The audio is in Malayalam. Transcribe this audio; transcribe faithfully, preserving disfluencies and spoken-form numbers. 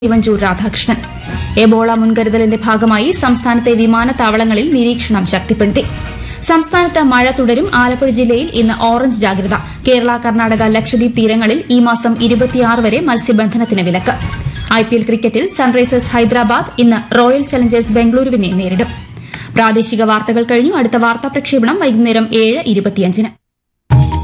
തിരുവഞ്ചൂർ രാധാകൃഷ്ണൻ. എബോള മുൻകരുതലിന്റെ ഭാഗമായി സംസ്ഥാനത്തെ വിമാനത്താവളങ്ങളിൽ നിരീക്ഷണം ശക്തിപ്പെടുത്തി. സംസ്ഥാനത്ത് മഴ തുടരും. ആലപ്പുഴ ജില്ലയിൽ ഇന്ന് ഓറഞ്ച് ജാഗ്രത. കേരള, കർണാടക, ലക്ഷദ്വീപ് തീരങ്ങളിൽ ഈ മാസം ഇരുപത്തിയാറ് വരെ മത്സ്യബന്ധനത്തിന് വിലക്ക്. ഐപിഎൽ ക്രിക്കറ്റിൽ സൺറൈസേഴ്സ് ഹൈദരാബാദ് ഇന്ന് റോയൽ ചലഞ്ചേഴ്സ് ബംഗളൂരുവിനെ നേരിടും. പ്രാദേശിക വാർത്തകൾ കഴിഞ്ഞു. അടുത്ത വാർത്താ പ്രക്ഷേപണം വൈകുന്നേരം ഏഴ് ഇരുപത്തിയഞ്ചിന്.